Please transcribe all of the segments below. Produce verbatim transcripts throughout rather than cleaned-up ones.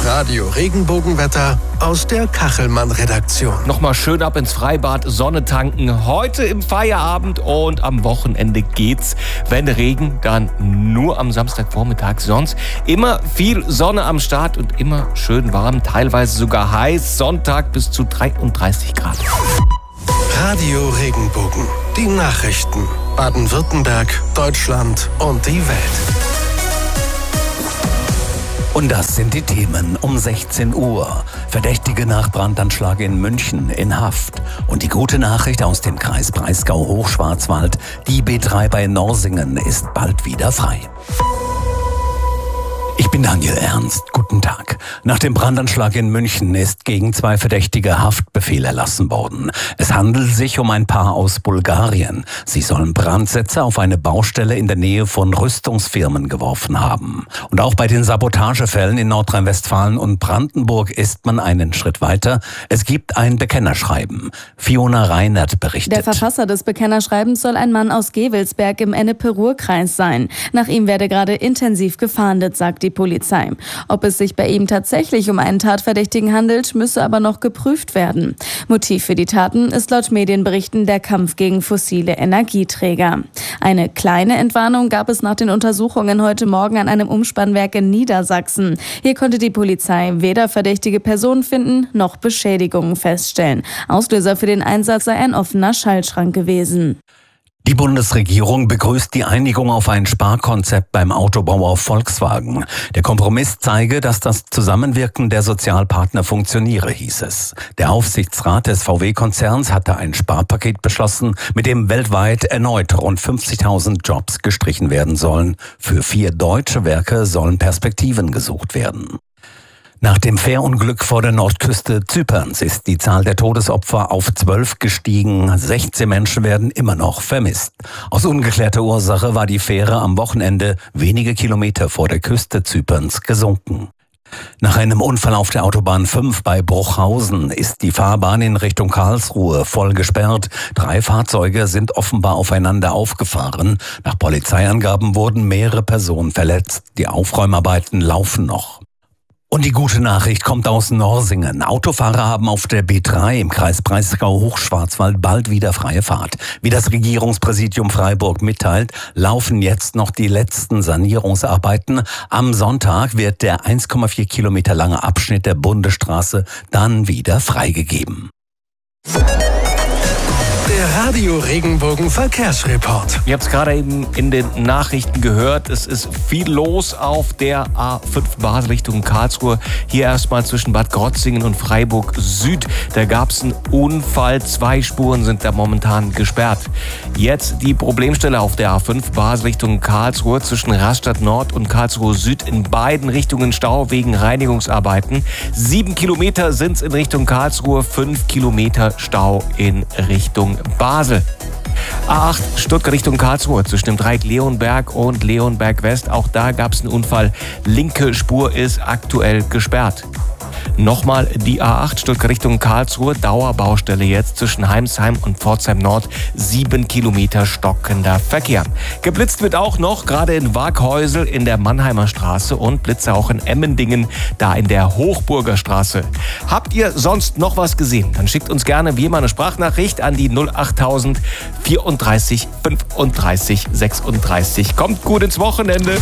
Radio Regenbogenwetter aus der Kachelmann-Redaktion. Nochmal schön ab ins Freibad, Sonne tanken. Heute im Feierabend und am Wochenende geht's. Wenn Regen, dann nur am Samstagvormittag. Sonst immer viel Sonne am Start und immer schön warm, teilweise sogar heiß. Sonntag bis zu dreiunddreißig Grad. Radio Regenbogen. Die Nachrichten. Baden-Württemberg, Deutschland und die Welt. Und das sind die Themen um sechzehn Uhr. Verdächtige nach Brandanschlag in München in Haft. Und die gute Nachricht aus dem Kreis Breisgau-Hochschwarzwald: die B drei bei Norsingen ist bald wieder frei. Ich bin Daniel Ernst. Guten Tag. Nach dem Brandanschlag in München ist gegen zwei Verdächtige Haftbefehl erlassen worden. Es handelt sich um ein Paar aus Bulgarien. Sie sollen Brandsätze auf eine Baustelle in der Nähe von Rüstungsfirmen geworfen haben. Und auch bei den Sabotagefällen in Nordrhein-Westfalen und Brandenburg ist man einen Schritt weiter. Es gibt ein Bekennerschreiben. Fiona Reinert berichtet. Der Verfasser des Bekennerschreibens soll ein Mann aus Gewelsberg im Ennepe-Ruhr-Kreis sein. Nach ihm werde gerade intensiv gefahndet, sagt die Polizei. Ob es sich bei ihm tatsächlich um einen Tatverdächtigen handelt, müsse aber noch geprüft werden. Motiv für die Taten ist laut Medienberichten der Kampf gegen fossile Energieträger. Eine kleine Entwarnung gab es nach den Untersuchungen heute Morgen an einem Umspannwerk in Niedersachsen. Hier konnte die Polizei weder verdächtige Personen finden, noch Beschädigungen feststellen. Auslöser für den Einsatz sei ein offener Schaltschrank gewesen. Die Bundesregierung begrüßt die Einigung auf ein Sparkonzept beim Autobauer Volkswagen. Der Kompromiss zeige, dass das Zusammenwirken der Sozialpartner funktioniere, hieß es. Der Aufsichtsrat des V W-Konzerns hatte ein Sparpaket beschlossen, mit dem weltweit erneut rund fünfzigtausend Jobs gestrichen werden sollen. Für vier deutsche Werke sollen Perspektiven gesucht werden. Nach dem Fährunglück vor der Nordküste Zyperns ist die Zahl der Todesopfer auf zwölf gestiegen. sechzehn Menschen werden immer noch vermisst. Aus ungeklärter Ursache war die Fähre am Wochenende wenige Kilometer vor der Küste Zyperns gesunken. Nach einem Unfall auf der Autobahn fünf bei Bruchhausen ist die Fahrbahn in Richtung Karlsruhe voll gesperrt. Drei Fahrzeuge sind offenbar aufeinander aufgefahren. Nach Polizeiangaben wurden mehrere Personen verletzt. Die Aufräumarbeiten laufen noch. Und die gute Nachricht kommt aus Norsingen. Autofahrer haben auf der B drei im Kreis Breisgau-Hochschwarzwald bald wieder freie Fahrt. Wie das Regierungspräsidium Freiburg mitteilt, laufen jetzt noch die letzten Sanierungsarbeiten. Am Sonntag wird der eins Komma vier Kilometer lange Abschnitt der Bundesstraße dann wieder freigegeben. Der Radio Regenbogen Verkehrsreport. Ihr habt es gerade eben in den Nachrichten gehört. Es ist viel los auf der A fünf Basel Richtung Karlsruhe. Hier erstmal zwischen Bad Krotzingen und Freiburg Süd. Da gab es einen Unfall. Zwei Spuren sind da momentan gesperrt. Jetzt die Problemstelle auf der A fünf Basel Richtung Karlsruhe zwischen Rastatt Nord und Karlsruhe Süd. In beiden Richtungen Stau wegen Reinigungsarbeiten. Sieben Kilometer sind es in Richtung Karlsruhe, fünf Kilometer Stau in Richtung Basel. A acht Stuttgart Richtung Karlsruhe zwischen dem Dreieck Leonberg und Leonberg West. Auch da gab es einen Unfall. Linke Spur ist aktuell gesperrt. Nochmal die A acht Stuttgart Richtung Karlsruhe. Dauerbaustelle jetzt zwischen Heimsheim und Pforzheim Nord. Sieben Kilometer stockender Verkehr. Geblitzt wird auch noch, gerade in Waghäusel in der Mannheimer Straße und Blitze auch in Emmendingen, da in der Hochburger Straße. Habt ihr sonst noch was gesehen? Dann schickt uns gerne wie immer eine Sprachnachricht an die null achttausend vierunddreißig fünfunddreißig sechsunddreißig. Kommt gut ins Wochenende.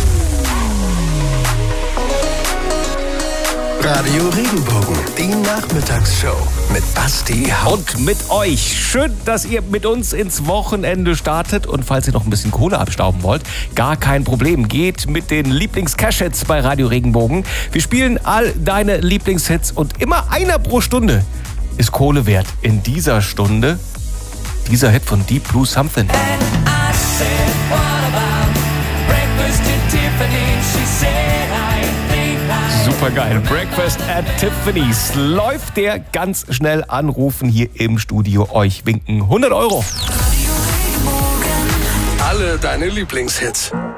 Radio Regenbogen, die Nachmittagsshow mit Basti Haupt. Und mit euch. Schön, dass ihr mit uns ins Wochenende startet. Und falls ihr noch ein bisschen Kohle abstauben wollt, gar kein Problem. Geht mit den Lieblings-Cash-Hits bei Radio Regenbogen. Wir spielen all deine Lieblingshits und immer einer pro Stunde ist Kohle wert. In dieser Stunde dieser Hit von Deep Blue Something. Super geil. Breakfast at Tiffany's. Läuft der ganz schnell anrufen hier im Studio. Euch winken hundert Euro. Alle deine Lieblingshits.